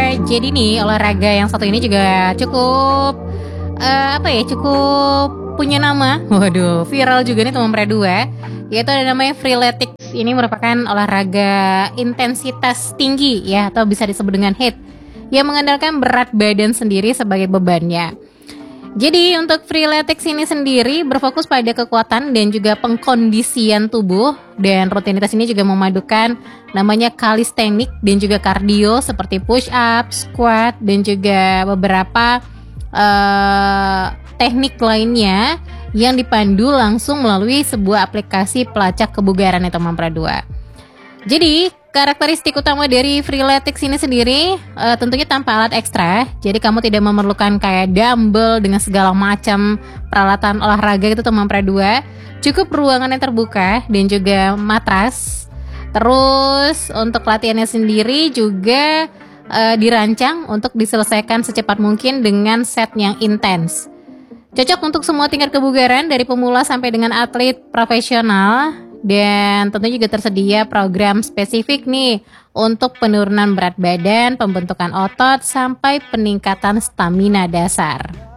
Jadi nih olahraga yang satu ini juga cukup cukup punya nama. Waduh, viral juga nih teman Pradua. Yaitu ada namanya freeletics. Ini merupakan olahraga intensitas tinggi ya, atau bisa disebut dengan HIIT, yang mengandalkan berat badan sendiri sebagai bebannya. Jadi untuk freeletics ini sendiri berfokus pada kekuatan dan juga pengkondisian tubuh, dan rutinitas ini juga memadukan namanya calisthenic dan juga cardio seperti push up, squat, dan juga beberapa teknik lainnya yang dipandu langsung melalui sebuah aplikasi pelacak kebugaran ya teman Pradua. Jadi karakteristik utama dari freeletics ini sendiri tentunya tanpa alat ekstra. Jadi kamu tidak memerlukan kayak dumbbell dengan segala macam peralatan olahraga itu teman Pradua. Cukup ruangan yang terbuka dan juga matras. Terus untuk latihannya sendiri juga dirancang untuk diselesaikan secepat mungkin dengan set yang intens. Cocok untuk semua tingkat kebugaran dari pemula sampai dengan atlet profesional. Dan tentunya juga tersedia program spesifik nih untuk penurunan berat badan, pembentukan otot, sampai peningkatan stamina dasar.